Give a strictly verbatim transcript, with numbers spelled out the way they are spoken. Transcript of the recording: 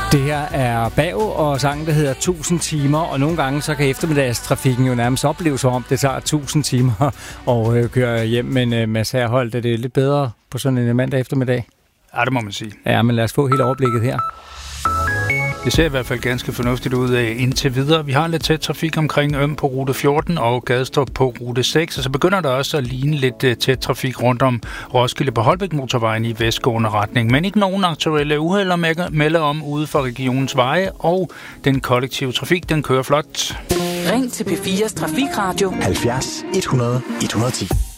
Det her er Bav, og sangen, der hedder tusind timer, og nogle gange så kan eftermiddagstrafikken jo nærmest opleves som om, det tager tusind timer at øh, køre hjem, men øh, Mads Herholdt, er det lidt bedre på sådan en mandag eftermiddag? Ja, det må man sige. Ja, men lad os få hele overblikket her. Det ser i hvert fald ganske fornuftigt ud af indtil videre. Vi har lidt tæt trafik omkring Øm på rute fjorten og Gadstrup på rute seks, og så begynder der også at ligne lidt tæt trafik rundt om Roskilde på Holbæk motorvejen i vestgående retning. Men ikke nogen aktuelle uheld at melde om ude for regionens veje, og den kollektive trafik, den kører flot. Ring til P fires Trafikradio halvfjerds et hundrede et hundrede og ti.